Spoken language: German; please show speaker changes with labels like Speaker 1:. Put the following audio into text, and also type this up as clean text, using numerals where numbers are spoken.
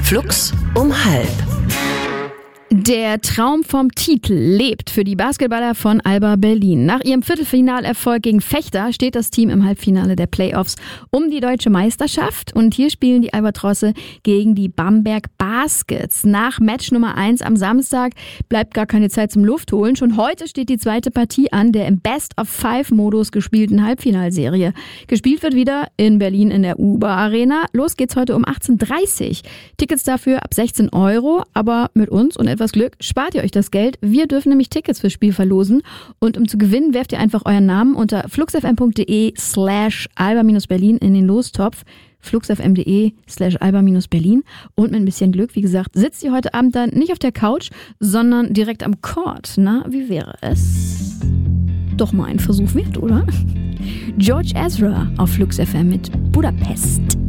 Speaker 1: Flux um 1/2.
Speaker 2: Der Traum vom Titel lebt für die Basketballer von Alba Berlin. Nach ihrem Viertelfinalerfolg gegen Vechta steht das Team im Halbfinale der Playoffs um die deutsche Meisterschaft. Und hier spielen die Albatrosse gegen die Bamberg Baskets. Nach Match Nummer 1 am Samstag bleibt gar keine Zeit zum Luftholen. Schon heute steht die zweite Partie an, der im Best-of-5-Modus gespielten Halbfinalserie. Gespielt wird wieder in Berlin in der UBA Arena. Los geht's heute um 18:30 Uhr. Tickets dafür ab 16 €, aber mit uns und etwas Glück spart ihr euch das Geld. Wir dürfen nämlich Tickets fürs Spiel verlosen. Und um zu gewinnen, werft ihr einfach euren Namen unter fluxfm.de/alba-berlin in den Lostopf. fluxfm.de/alba-berlin. Und mit ein bisschen Glück, wie gesagt, sitzt ihr heute Abend dann nicht auf der Couch, sondern direkt am Court. Na, wie wäre es? Doch mal ein Versuch wert, oder? George Ezra auf Flux FM mit Budapest.